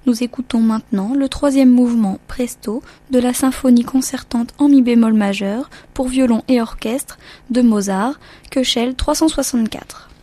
Nous écoutons maintenant le troisième mouvement Presto de la symphonie concertante en mi bémol majeur pour violon et orchestre de Mozart, Köchel 364.